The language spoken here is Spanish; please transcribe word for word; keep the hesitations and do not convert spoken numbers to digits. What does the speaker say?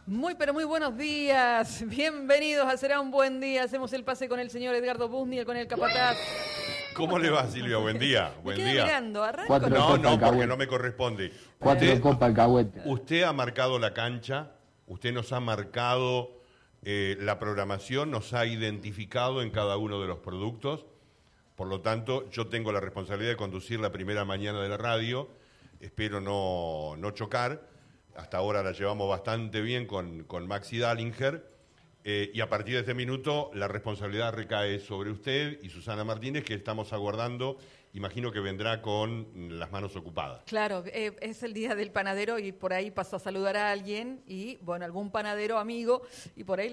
Muy, pero muy buenos días. Bienvenidos a Será un Buen Día. Hacemos el pase con el señor Edgardo Busni, con el capataz. ¿Cómo le va, Silvia? Buen día. Buen me día. Mirando. Cuatro no, no, copas porque no me corresponde. Cuatro Usted, copas alcahuete. usted ha marcado la cancha, usted nos ha marcado eh, la programación, nos ha identificado en cada uno de los productos. Por lo tanto, yo tengo la responsabilidad de conducir la primera mañana de la radio. Espero no, no chocar. Hasta ahora la llevamos bastante bien con, con Maxi Dallinger. Eh, y a partir de este minuto la responsabilidad recae sobre usted y Susana Martínez, que estamos aguardando. Imagino que vendrá con las manos ocupadas. Claro, eh, es el día del panadero y por ahí pasó a saludar a alguien y, bueno, algún panadero amigo y por ahí